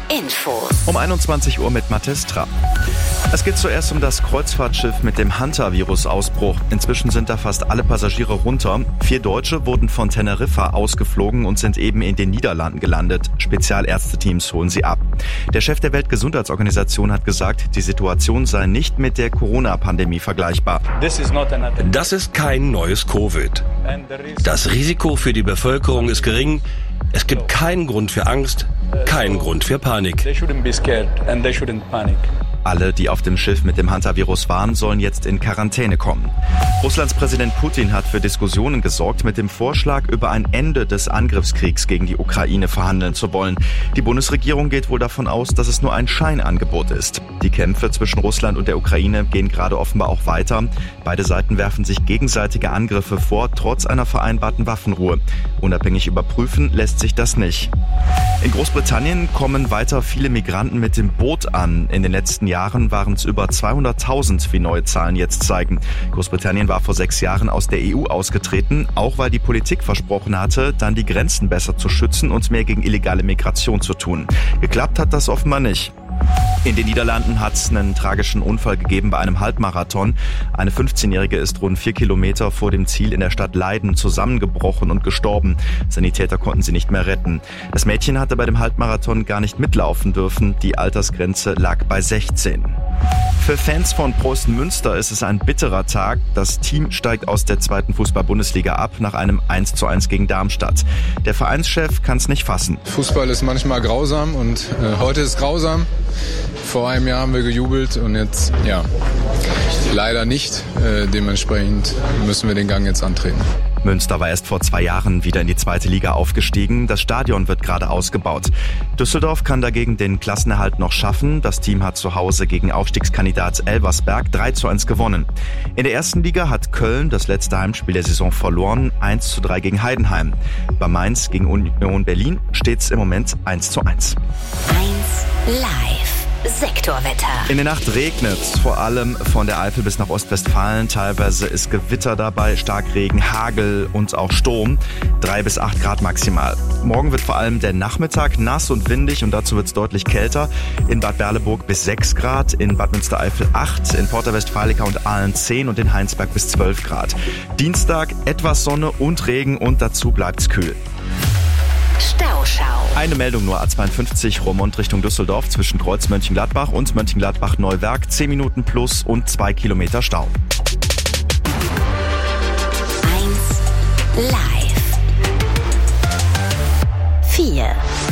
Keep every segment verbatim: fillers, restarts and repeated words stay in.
Infos. Um einundzwanzig Uhr mit Mathis Trapp. Es geht zuerst um das Kreuzfahrtschiff mit dem Hanta-Virus-Ausbruch. Inzwischen sind da fast alle Passagiere runter. Vier Deutsche wurden von Teneriffa ausgeflogen und sind eben in den Niederlanden gelandet. Spezialärzteteams holen sie ab. Der Chef der Weltgesundheitsorganisation hat gesagt, die Situation sei nicht mit der Corona-Pandemie vergleichbar. Das ist kein neues Covid. Das Risiko für die Bevölkerung ist gering. Es gibt keinen Grund für Angst, keinen Grund für Panik. Alle, die auf dem Schiff mit dem Hanta-Virus waren, sollen jetzt in Quarantäne kommen. Russlands Präsident Putin hat für Diskussionen gesorgt, mit dem Vorschlag, über ein Ende des Angriffskriegs gegen die Ukraine verhandeln zu wollen. Die Bundesregierung geht wohl davon aus, dass es nur ein Scheinangebot ist. Die Kämpfe zwischen Russland und der Ukraine gehen gerade offenbar auch weiter. Beide Seiten werfen sich gegenseitige Angriffe vor, trotz einer vereinbarten Waffenruhe. Unabhängig überprüfen lässt sich das nicht. In Großbritannien kommen weiter viele Migranten mit dem Boot an. In den letzten Jahren waren es über zweihunderttausend, wie neue Zahlen jetzt zeigen. Großbritannien war vor sechs Jahren aus der E U ausgetreten, auch weil die Politik versprochen hatte, dann die Grenzen besser zu schützen und mehr gegen illegale Migration zu tun. Geklappt hat das offenbar nicht. In den Niederlanden hat es einen tragischen Unfall gegeben bei einem Halbmarathon. Eine fünfzehnjährige ist rund vier Kilometer vor dem Ziel in der Stadt Leiden zusammengebrochen und gestorben. Sanitäter konnten sie nicht mehr retten. Das Mädchen hatte bei dem Halbmarathon gar nicht mitlaufen dürfen. Die Altersgrenze lag bei sechzehn. Für Fans von Preußen Münster ist es ein bitterer Tag. Das Team steigt aus der zweiten Fußball-Bundesliga ab nach einem eins zu eins gegen Darmstadt. Der Vereinschef kann es nicht fassen. Fußball ist manchmal grausam und äh, heute ist grausam. Vor einem Jahr haben wir gejubelt und jetzt, ja, leider nicht. Äh, dementsprechend müssen wir den Gang jetzt antreten. Münster war erst vor zwei Jahren wieder in die zweite Liga aufgestiegen. Das Stadion wird gerade ausgebaut. Düsseldorf kann dagegen den Klassenerhalt noch schaffen. Das Team hat zu Hause gegen Aufstiegskandidat Elversberg drei zu eins gewonnen. In der ersten Liga hat Köln das letzte Heimspiel der Saison verloren, eins zu drei gegen Heidenheim. Bei Mainz gegen Union Berlin steht's im Moment eins zu eins. eins live. Sektorwetter. In der Nacht regnet's, vor allem von der Eifel bis nach Ostwestfalen. Teilweise ist Gewitter dabei, Starkregen, Hagel und auch Sturm. Drei bis acht Grad maximal. Morgen wird vor allem der Nachmittag nass und windig und dazu wird's deutlich kälter. In Bad Berleburg bis sechs Grad, in Bad Münstereifel acht, in Porta Westfalica und Aalen zehn und in Heinsberg bis zwölf Grad. Dienstag etwas Sonne und Regen und dazu bleibt's kühl. Stauschau. Eine Meldung nur, A zweiundfünfzig Roermond Richtung Düsseldorf zwischen Kreuz Mönchengladbach und Mönchengladbach-Neuwerk. zehn Minuten plus und zwei Kilometer Stau. eins live. vier.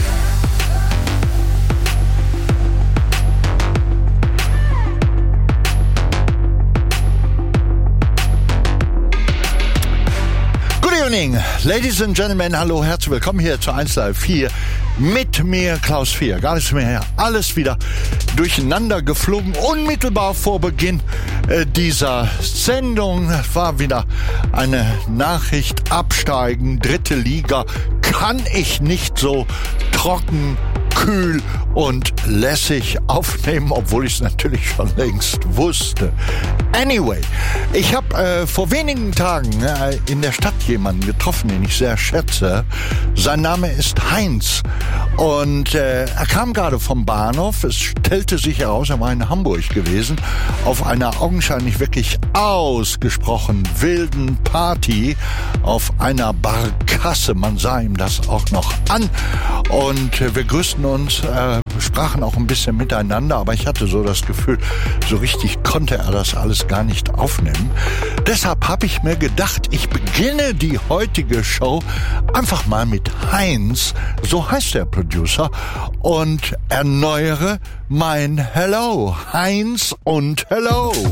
Good evening, ladies and gentlemen, hallo, herzlich willkommen hier zu eins live vier mit mir, Klaus vier. Gar nichts mehr her, alles wieder durcheinander geflogen. Unmittelbar vor Beginn äh, dieser Sendung war wieder eine Nachricht, absteigen, dritte Liga, kann ich nicht so trocken, kühl und lässig aufnehmen, obwohl ich es natürlich schon längst wusste. Anyway, ich habe äh, vor wenigen Tagen äh, in der Stadt jemanden getroffen, den ich sehr schätze. Sein Name ist Heinz und äh, er kam gerade vom Bahnhof. Es stellte sich heraus, er war in Hamburg gewesen, auf einer augenscheinlich wirklich ausgesprochen wilden Party auf einer Barkasse. Man sah ihm das auch noch an und äh, wir grüßten uns, äh, sprachen auch ein bisschen miteinander, aber ich hatte so das Gefühl, so richtig konnte er das alles gar nicht aufnehmen. Deshalb habe ich mir gedacht, ich beginne die heutige Show einfach mal mit Heinz, so heißt der Producer, und erneuere mein Hello. Heinz und Hello.